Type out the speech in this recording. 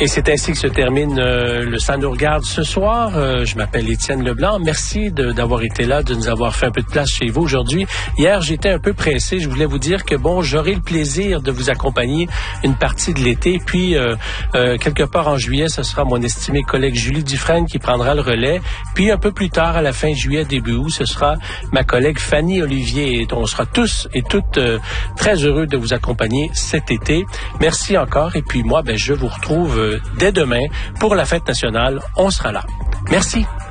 Et c'est ainsi que se termine le Ça nous regarde ce soir. Je m'appelle Étienne Leblanc. Merci d'avoir été là, de nous avoir fait un peu de place chez vous aujourd'hui. Hier, j'étais un peu pressé. Je voulais vous dire que j'aurai le plaisir de vous accompagner une partie de l'été. Puis, quelque part en juillet, ce sera mon estimée collègue Julie Dufresne qui prendra le relais. Puis, un peu plus tard, à la fin juillet, début août, ce sera ma collègue Fanny Olivier. Et on sera tous et toutes très heureux de vous accompagner cet été. Merci encore. Et puis moi, je vous retrouve dès demain pour la fête nationale. On sera là. Merci.